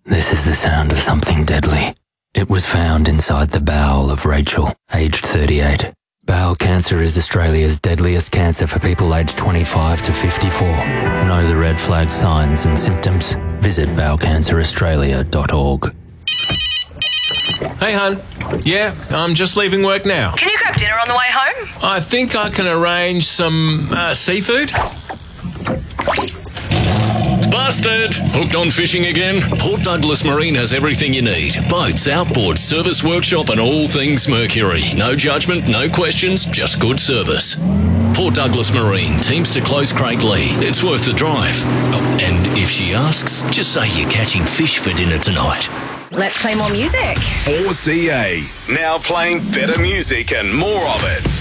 This is the sound of something deadly. It was found inside the bowel of Rachel, aged 38. Bowel cancer is Australia's deadliest cancer for people aged 25 to 54. Know the red flag signs and symptoms? Visit bowelcanceraustralia.org. Hey, hun. Yeah, I'm just leaving work now. Can you grab dinner on the way home? I think I can arrange some seafood. Busted! Hooked on fishing again? Port Douglas Marine has everything you need. Boats, outboards, service workshop and all things Mercury. No judgment, no questions, just good service. Port Douglas Marine, teams to close Craiglee. It's worth the drive. Oh, and if she asks, just say you're catching fish for dinner tonight. Let's play more music. 4CA, now playing better music and more of it.